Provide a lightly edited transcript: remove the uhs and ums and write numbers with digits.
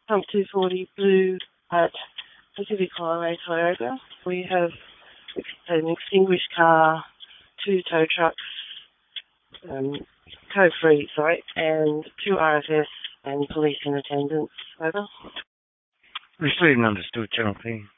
Pump 240 blue at Pacific Highway, Toyota. We have an extinguished car, 2 tow trucks, tow-free, and 2 RFS and police in attendance. Over. Received and understood, Channel P.